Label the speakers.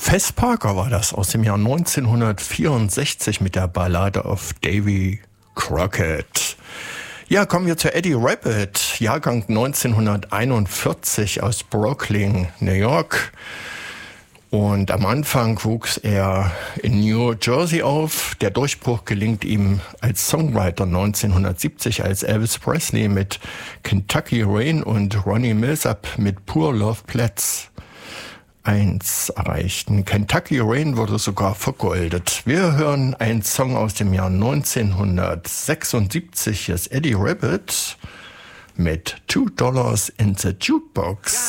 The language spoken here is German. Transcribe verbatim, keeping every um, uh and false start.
Speaker 1: Fess Parker war das aus dem Jahr neunzehnhundertvierundsechzig mit der Ballade auf Davy Crockett. Ja, kommen wir zu Eddie Rabbitt, Jahrgang neunzehnhunderteinundvierzig aus Brooklyn, New York. Und am Anfang wuchs er in New Jersey auf. Der Durchbruch gelingt ihm als Songwriter neunzehnhundertsiebzig, als Elvis Presley mit Kentucky Rain und Ronnie Milsap mit Poor Love Platz eins erreichten. Kentucky Rain wurde sogar vergoldet. Wir hören einen Song aus dem Jahr neunzehnhundertsechsundsiebzig. Hier ist Eddie Rabbitt mit Two Dollars in the Jukebox.